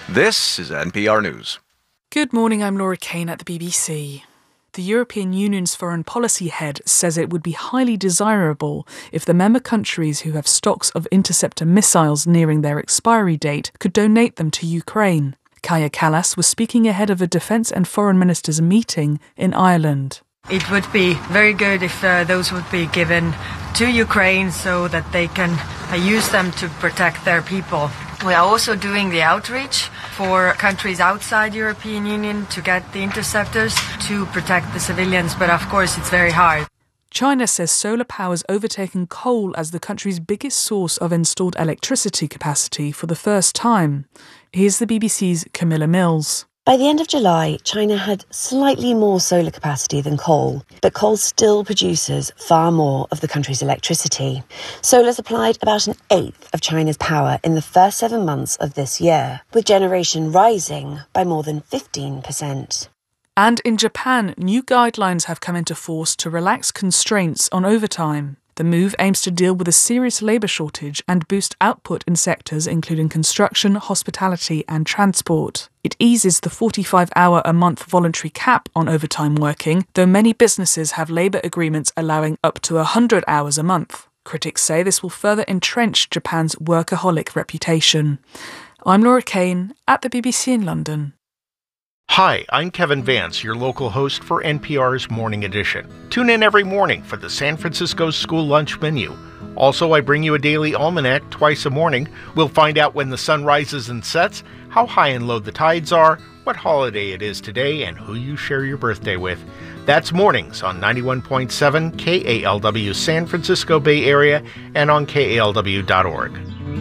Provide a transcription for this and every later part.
This is NPR News. Good morning, I'm Laura Kane at the BBC. The European Union's foreign policy head says it would be highly desirable if the member countries who have stocks of interceptor missiles nearing their expiry date could donate them to Ukraine. Kaja Kallas was speaking ahead of a defence and foreign ministers' meeting in Ireland. It would be very good if those would be given to Ukraine so that they can use them to protect their people. We are also doing the outreach for countries outside European Union to get the interceptors to protect the civilians, but of course it's very hard. China says solar power has overtaken coal as the country's biggest source of installed electricity capacity for the first time. Here's the BBC's Camilla Mills. By the end of July, China had slightly more solar capacity than coal, but coal still produces far more of the country's electricity. Solar supplied about an eighth of China's power in the first 7 months of this year, with generation rising by more than 15%. And in Japan, new guidelines have come into force to relax constraints on overtime. The move aims to deal with a serious labour shortage and boost output in sectors including construction, hospitality and transport. It eases the 45-hour-a-month voluntary cap on overtime working, though many businesses have labour agreements allowing up to 100 hours a month. Critics say this will further entrench Japan's workaholic reputation. I'm Laura Kane at the BBC in London. Hi, I'm Kevin Vance, your local host for NPR's Morning Edition. Tune in every morning for the San Francisco School Lunch Menu. Also, I bring you a daily almanac twice a morning. We'll find out when the sun rises and sets, how high and low the tides are, what holiday it is today, and who you share your birthday with. That's mornings on 91.7 KALW San Francisco Bay Area and on KALW.org.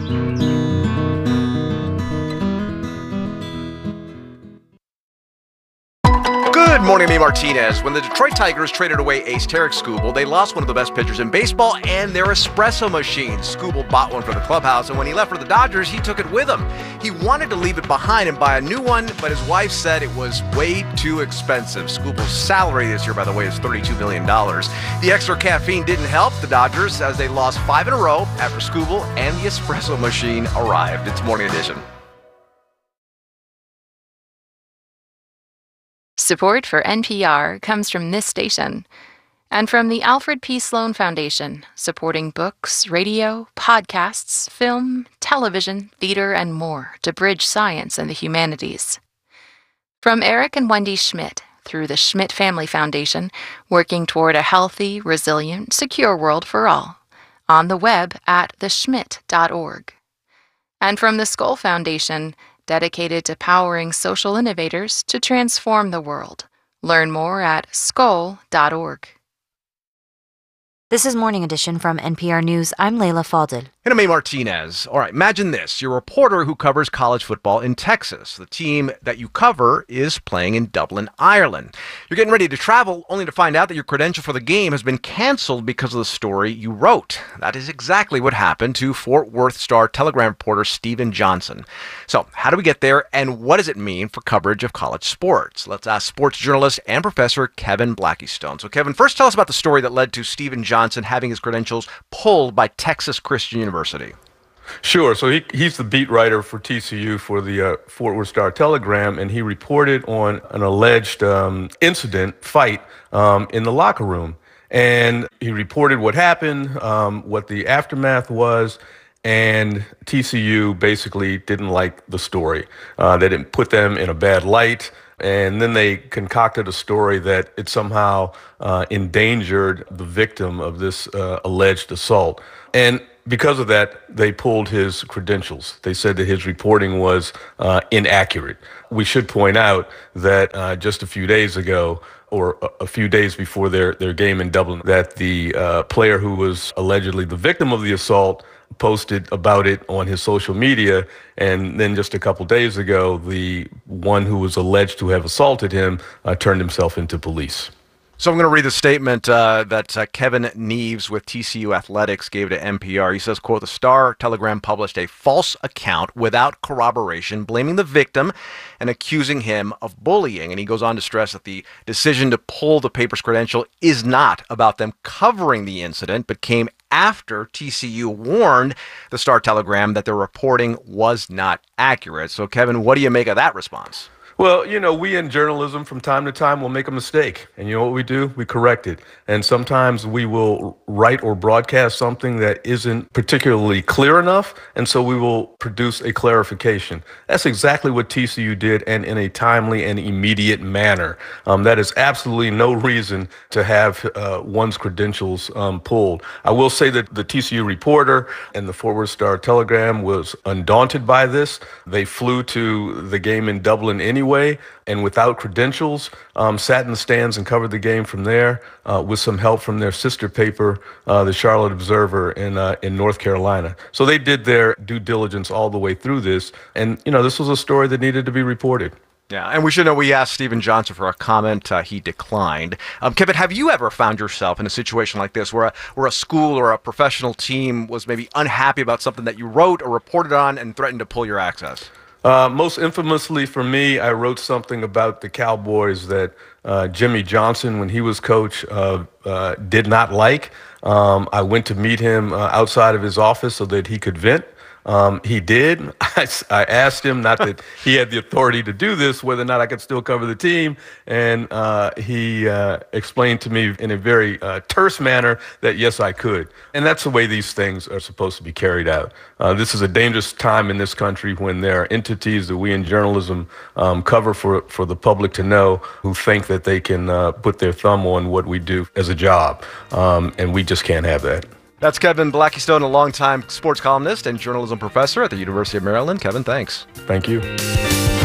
Good morning, me Martinez. When the Detroit Tigers traded away ace Tarik Skubal, they lost one of the best pitchers in baseball and their espresso machine. Skubal bought one for the clubhouse, and when he left for the Dodgers, he took it with him. He wanted to leave it behind and buy a new one, but his wife said it was way too expensive. Skubal's salary this year, by the way, is $32 million. The extra caffeine didn't help the Dodgers as they lost 5 in a row after Skubal and the espresso machine arrived. It's Morning Edition. Support for NPR comes from this station and from the Alfred P. Sloan Foundation, supporting books, radio, podcasts, film, television, theater, and more to bridge science and the humanities. From Eric and Wendy Schmidt through the Schmidt Family Foundation, working toward a healthy, resilient, secure world for all, on the web at theschmidt.org. And from the Skoll Foundation, dedicated to powering social innovators to transform the world. Learn more at skoll.org. This is Morning Edition from NPR News. I'm Leila Fadel. And I'm A. Martinez. All right, imagine this. You're a reporter who covers college football in Texas. The team that you cover is playing in Dublin, Ireland. You're getting ready to travel only to find out that your credential for the game has been canceled because of the story you wrote. That is exactly what happened to Fort Worth Star-Telegram reporter Steven Johnson. So how do we get there, and what does it mean for coverage of college sports? Let's ask sports journalist and professor Kevin Blackistone. So Kevin, first tell us about the story that led to Steven Johnson having his credentials pulled by Texas Christian University. Sure. So he's the beat writer for TCU for the Fort Worth Star-Telegram, and he reported on an alleged fight in the locker room. And he reported what happened, what the aftermath was, and TCU basically didn't like the story. They didn't put them in a bad light. And then they concocted a story that it somehow endangered the victim of this alleged assault. And because of that, they pulled his credentials. They said that his reporting was inaccurate. We should point out that just a few days ago, or a few days before their game in Dublin, that the player who was allegedly the victim of the assault posted about it on his social media. And then just a couple days ago, the one who was alleged to have assaulted him turned himself into police. So I'm going to read the statement that Kevin Neves with TCU Athletics gave to NPR. He says, quote, "The Star-Telegram published a false account without corroboration, blaming the victim and accusing him of bullying." And he goes on to stress that the decision to pull the paper's credential is not about them covering the incident, but came after TCU warned the Star-Telegram that their reporting was not accurate. So, Kevin, what do you make of that response? Well, we in journalism from time to time will make a mistake. And you know what we do? We correct it. And sometimes we will write or broadcast something that isn't particularly clear enough. And so we will produce a clarification. That's exactly what TCU did, and in a timely and immediate manner. That is absolutely no reason to have one's credentials pulled. I will say that the TCU reporter and the Forward Star Telegram was undaunted by this. They flew to the game in Dublin anyway, and without credentials, sat in the stands and covered the game from there with some help from their sister paper, the Charlotte Observer in North Carolina. So they did their due diligence all the way through this, and this was a story that needed to be reported. Yeah, and we should know we asked Stephen Johnson for a comment. He declined. Kevin, have you ever found yourself in a situation like this where a school or a professional team was maybe unhappy about something that you wrote or reported on and threatened to pull your access? Most infamously for me, I wrote something about the Cowboys that Jimmy Johnson, when he was coach, did not like. I went to meet him outside of his office so that he could vent. He did. I asked him, not that he had the authority to do this, whether or not I could still cover the team. And he explained to me in a very terse manner that, yes, I could. And that's the way these things are supposed to be carried out. This is a dangerous time in this country when there are entities that we in journalism cover for the public to know, who think that they can put their thumb on what we do as a job. And we just can't have that. That's Kevin Blackistone, a longtime sports columnist and journalism professor at the University of Maryland. Kevin, thanks. Thank you.